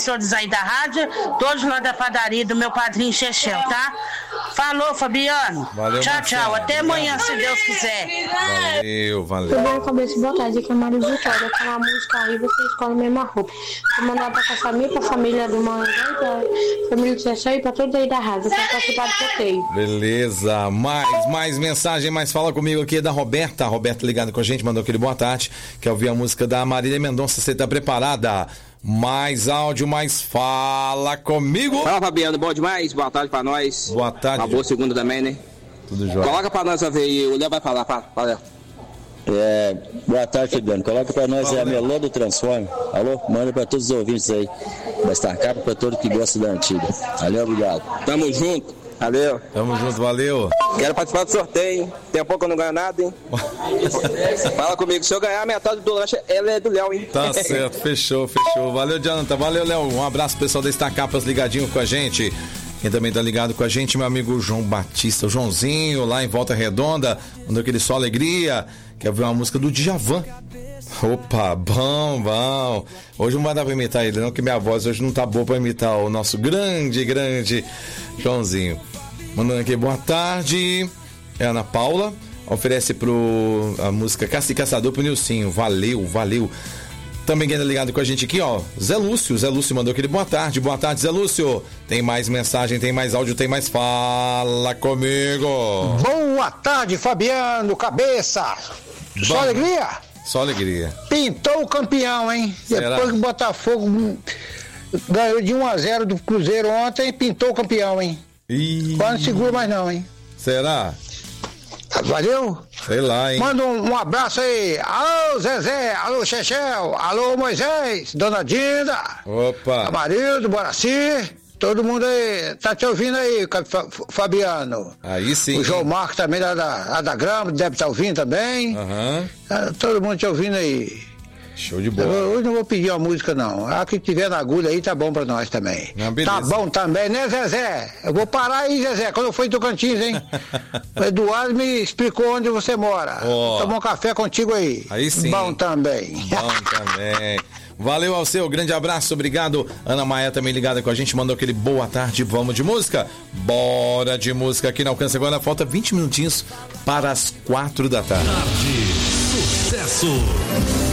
senhores aí da rádio, todos lá da padaria do meu padrinho Chechel, tá? Falou, Fabiano. Valeu, tchau, Marcelo. tchau. Até amanhã, se Deus quiser. Valeu. Fabiano Cabeça, boa tarde, aqui é Mário Vitória. Tá na música aí, você escolhe a mesma roupa. Vou mandar pra Caçamir, pra família do Manzão, pra família do Chechel e pra todos aí da rádio. Pra participar do sorteio. Beleza, mais mensagem, mais fala comigo aqui da Roberta. Roberta ligada com a gente, mandou aquele boa tarde. Quer ouvir a música da Marília Mendonça, você tá preparada? Mais áudio, mais fala comigo. Fala, Fabiano, bom demais, boa tarde pra nós. Boa tarde. Uma boa segunda também, né? Tudo jóia. Coloca pra nós a ver aí, o Léo vai falar, fala. Boa tarde, Fabiano. Coloca pra nós a Melô do Transforme. Alô? Manda pra todos os ouvintes aí. Vai capa pra todo que gosta da antiga. Valeu, obrigado. Tamo junto. Valeu. Tamo junto, valeu. Quero participar do sorteio, hein? Tem um pouco que eu não ganho nada, hein? Fala comigo, se eu ganhar a metade do lanche, ela é do Léo, hein? Tá certo, fechou. Valeu, Jonathan. Valeu, Léo. Um abraço, pessoal da Estacapas ligadinho com a gente. Quem também tá ligado com a gente, meu amigo João Batista, o Joãozinho, lá em Volta Redonda, mandou aquele só alegria. Quer ver uma música do Djavan? Opa, bom. Hoje não vai dar pra imitar ele, não, que minha voz hoje não tá boa pra imitar o nosso grande Joãozinho. Mandando aqui, boa tarde. É a Ana Paula. Oferece a música Caça e Caçador pro Nilcinho. Valeu. Também quem tá ligado com a gente aqui, ó, Zé Lúcio mandou aquele boa tarde, Zé Lúcio. Tem mais mensagem, tem mais áudio, tem mais fala comigo. Boa tarde, Fabiano Cabeça. Só alegria? Só alegria. Pintou o campeão, hein? Será? Depois que o Botafogo ganhou de 1-0 do Cruzeiro ontem, pintou o campeão, hein? Agora não segura mais não, hein? Será? Valeu? Sei lá, hein? Manda um abraço aí. Alô, Zezé. Alô, Chechel. Alô, Moisés. Dona Dinda. Opa. Amarildo, Boraci. Todo mundo aí. Tá te ouvindo aí, Fabiano. Aí sim. O João Marcos também da Grama, deve estar ouvindo também. Todo mundo te ouvindo aí. Show de bola. Hoje não vou pedir uma música, não. A que tiver na agulha aí tá bom pra nós também. Não, beleza. Tá bom também, né, Zezé? Eu vou parar aí, Zezé, quando eu for em Tocantins, hein? O Eduardo me explicou onde você mora. Tomar um café contigo aí. Aí sim. Bom também. Valeu ao seu, grande abraço, obrigado. Ana Maia também ligada com a gente, mandou aquele boa tarde, vamos de música? Bora de música aqui na Alcance agora, falta 20 minutinhos para as 4 da tarde. Sucesso!